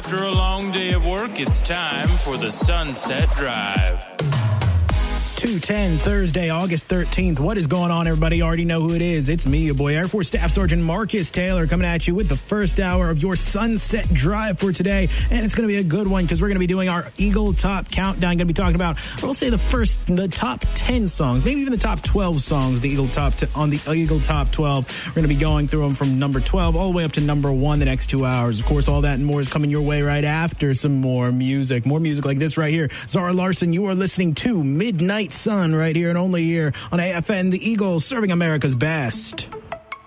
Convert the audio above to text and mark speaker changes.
Speaker 1: After a long day of work, it's time for the Sunset Drive.
Speaker 2: 2:10 Thursday, August 13th. What is going on, everybody? You already know who it is. It's me, your boy, Air Force Staff Sergeant Marcus Taylor, coming at you with the first hour of your Sunset Drive for today. And it's going to be a good one because we're going to be doing our Eagle Top Countdown. Going to be talking about, we'll say the top 10 songs, maybe even the top 12 songs, on the Eagle Top 12. We're going to be going through them from number 12 all the way up to number 1 the next 2 hours. Of course, all that and more is coming your way right after some more music. More music like this right here. Zara Larson, you are listening to Midnight Sun right here and only here on AFN, the Eagle, serving America's best.